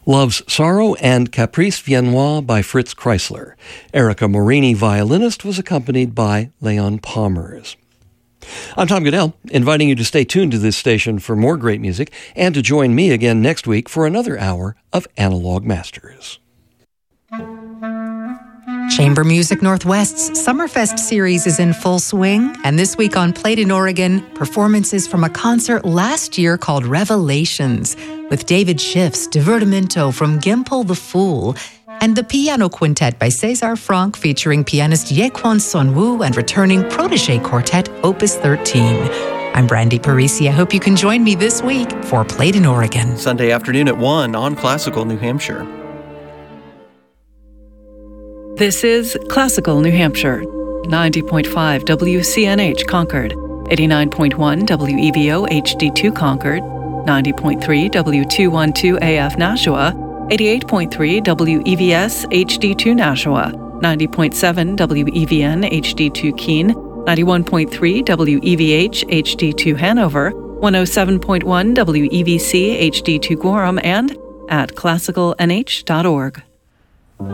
Love's Sorrow and Caprice Viennois by Fritz Kreisler. Erica Morini, violinist, was accompanied by Leon Palmers. I'm Tom Goodell, inviting you to stay tuned to this station for more great music and to join me again next week for another hour of Analog Masters. Chamber Music Northwest's Summerfest series is in full swing, and this week on Played in Oregon, performances from a concert last year called Revelations, with David Schiff's Divertimento from Gimple the Fool, and the Piano Quintet by César Franck featuring pianist Yekwon Sonwoo and returning Protégé Quartet Opus 13. I'm Brandy Parisi. I hope you can join me this week for Played in Oregon. Sunday afternoon at 1 on Classical New Hampshire. This is Classical New Hampshire, 90.5 WCNH Concord, 89.1 WEVO HD2 Concord, 90.3 W212 AF Nashua, 88.3 WEVS HD2 Nashua, 90.7 WEVN HD2 Keene, 91.3 WEVH HD2 Hanover, 107.1 WEVC HD2 Gorham, and at classicalnh.org.